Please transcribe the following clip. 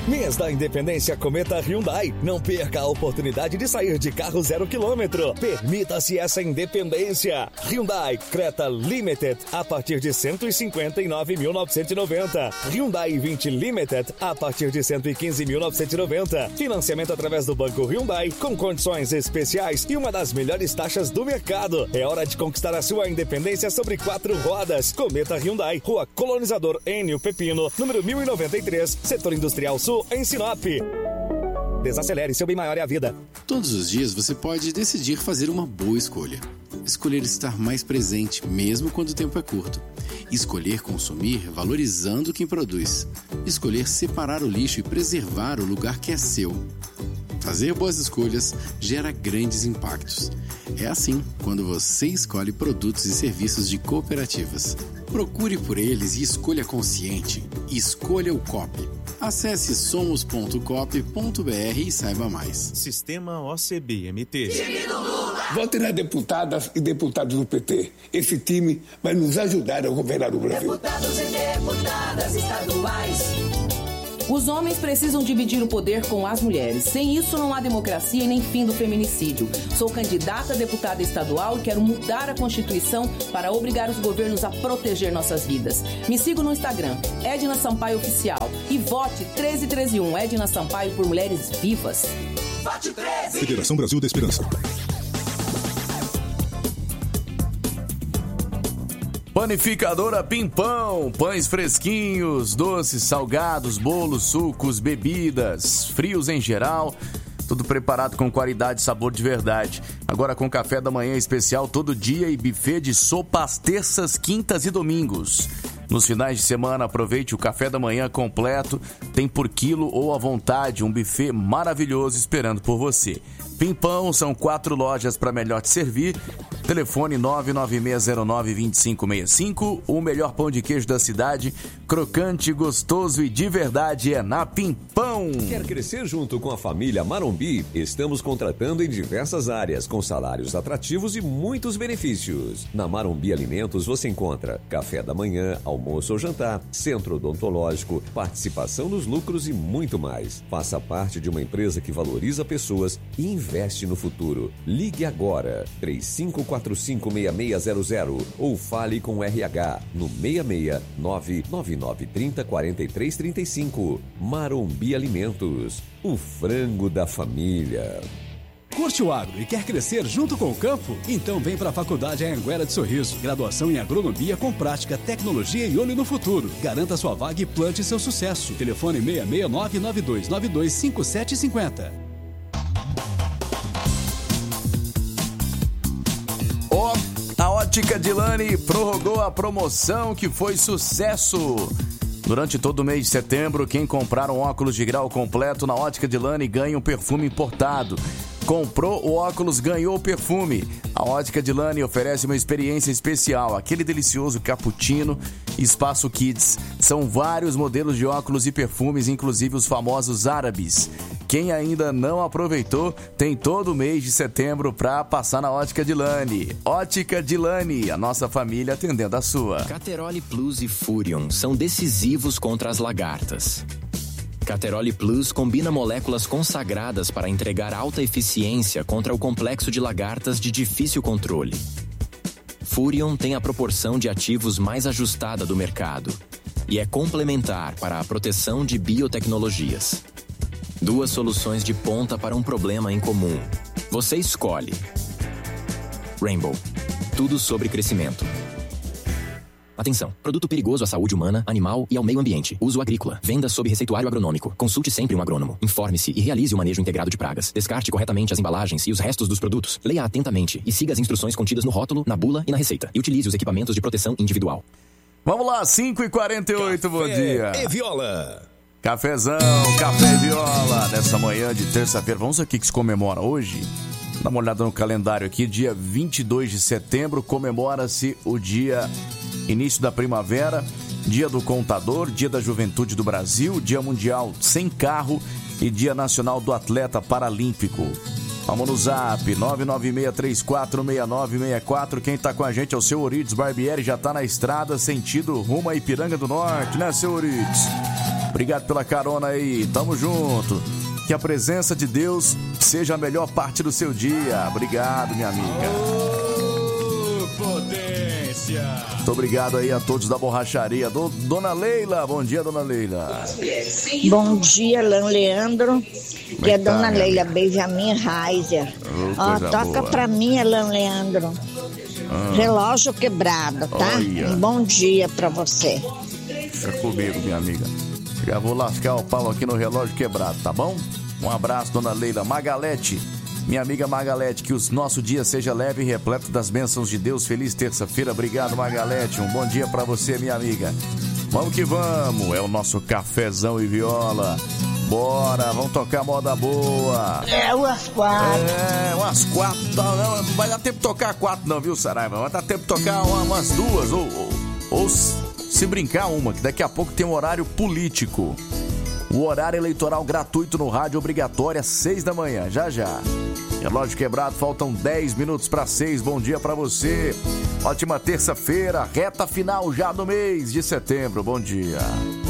Mês da Independência Cometa Hyundai. Não perca a oportunidade de sair de carro 0 km. Permita-se essa independência. Hyundai Creta Limited a partir de 159.990. Hyundai 20 Limited a partir de 115.990. Financiamento através do Banco Hyundai com condições especiais e uma das melhores taxas do mercado. É hora de conquistar a sua independência sobre 4 rodas. Cometa Hyundai, Rua Colonizador Enio Pepino, número 1093, Setor Industrial Sul, em Sinop. Desacelere, seu bem maior é a vida. Todos os dias você pode decidir fazer uma boa escolha. Escolher estar mais presente, mesmo quando o tempo é curto. Escolher consumir valorizando quem produz. Escolher separar o lixo e preservar o lugar que é seu. Fazer boas escolhas gera grandes impactos. É assim quando você escolhe produtos e serviços de cooperativas. Procure por eles e escolha consciente. Escolha o COP. Acesse somos.cop.br e saiba mais. Sistema OCB-MT. Vote nas deputadas e deputados do PT. Esse time vai nos ajudar a governar o Brasil. Deputados e deputadas estaduais. Os homens precisam dividir o poder com as mulheres. Sem isso, não há democracia e nem fim do feminicídio. Sou candidata a deputada estadual e quero mudar a Constituição para obrigar os governos a proteger nossas vidas. Me siga no Instagram, Edna Sampaio Oficial. E vote 13131 Edna Sampaio por Mulheres Vivas. Vote 13! Federação Brasil da Esperança. Panificadora Pimpão, pães fresquinhos, doces, salgados, bolos, sucos, bebidas, frios em geral, tudo preparado com qualidade e sabor de verdade. Agora com café da manhã especial todo dia e buffet de sopa às terças, quintas e domingos. Nos finais de semana, aproveite o café da manhã completo, tem por quilo ou à vontade, um buffet maravilhoso esperando por você. Pimpão, são 4 lojas para melhor te servir. Telefone 99609-2565. O melhor pão de queijo da cidade, crocante, gostoso e de verdade é na Pimpão. Quer crescer junto com a família Marombi? Estamos contratando em diversas áreas, com salários atrativos e muitos benefícios. Na Marombi Alimentos você encontra café da manhã, almoço ou jantar, centro odontológico, participação nos lucros e muito mais. Faça parte de uma empresa que valoriza pessoas e investe no futuro. Ligue agora, 3545-6600 ou fale com o RH no 669-9930-4335. Marombi Alimentos, o frango da família. Curte o agro e quer crescer junto com o campo? Então vem para a Faculdade Anhanguera de Sorriso. Graduação em agronomia com prática, tecnologia e olho no futuro. Garanta sua vaga e plante seu sucesso. Telefone 669-9292-5750. A Ótica Dilane prorrogou a promoção que foi sucesso. Durante todo o mês de setembro, quem comprar um óculos de grau completo na Ótica Dilane ganha um perfume importado. Comprou o óculos, ganhou o perfume. A Ótica Dilane oferece uma experiência especial, aquele delicioso cappuccino, espaço kids. São vários modelos de óculos e perfumes, inclusive os famosos árabes. Quem ainda não aproveitou, tem todo o mês de setembro para passar na Ótica Dilane. Ótica Dilane, a nossa família atendendo a sua. Cateroli Plus e Furion são decisivos contra as lagartas. Cateroli Plus combina moléculas consagradas para entregar alta eficiência contra o complexo de lagartas de difícil controle. Furion tem a proporção de ativos mais ajustada do mercado e é complementar para a proteção de biotecnologias. 2 soluções de ponta para um problema em comum. Você escolhe. Rainbow. Tudo sobre crescimento. Atenção! Produto perigoso à saúde humana, animal e ao meio ambiente. Uso agrícola. Venda sob receituário agronômico. Consulte sempre um agrônomo. Informe-se e realize o manejo integrado de pragas. Descarte corretamente as embalagens e os restos dos produtos. Leia atentamente e siga as instruções contidas no rótulo, na bula e na receita. E utilize os equipamentos de proteção individual. Vamos lá, 5h48, bom dia. E Viola. Cafezão, café e viola. Nessa manhã de terça-feira, vamos ver o que se comemora hoje. Dá uma olhada no calendário aqui, dia 22 de setembro, comemora-se o dia início da primavera, dia do contador, dia da juventude do Brasil, dia mundial sem carro e dia nacional do atleta paralímpico. Vamos no zap, 996346964. Quem tá com a gente é o seu Eurides Barbieri, já tá na estrada, sentido rumo a Ipiranga do Norte, né, seu Eurides? Obrigado pela carona aí. Tamo junto. Que a presença de Deus seja a melhor parte do seu dia. Obrigado, minha amiga. Potência. Muito obrigado aí a todos da borracharia. Dona Leila, bom dia, Dona Leila. Bom dia, Leandro. Que é Dona Leila Benjamin Reiser. Toca pra mim, Leandro. Relógio quebrado, tá? Olha. Um bom dia pra você. Fica comigo, minha amiga. Já vou lascar o pau aqui no relógio quebrado, tá bom? Um abraço, Dona Leila. Magalete, minha amiga Magalete, que o nosso dia seja leve e repleto das bênçãos de Deus. Feliz terça-feira. Obrigado, Magalete. Um bom dia pra você, minha amiga. Vamos que vamos. É o nosso cafezão e viola. Bora, vamos tocar moda boa. Umas 4. Umas 4. Não vai dar tempo de tocar 4 não, viu, Saraiva? Vai dar tempo de tocar umas 2 ou se brincar uma, que daqui a pouco tem um horário político. O horário eleitoral gratuito no rádio obrigatório às 6 da manhã, já. Relógio quebrado, faltam 10 minutos para 6. Bom dia para você. Ótima terça-feira, reta final já do mês de setembro. Bom dia.